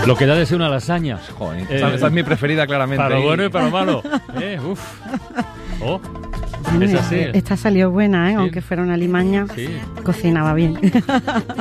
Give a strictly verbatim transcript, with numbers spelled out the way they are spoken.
Lo que da de ser una lasaña. Joder, Eh, esa, esa es mi preferida, claramente. Para lo Y- bueno y para lo malo. Eh, uf. Oh, es así. Esta salió buena, ¿eh? Sí. Aunque fuera una limaña, Sí. cocinaba bien.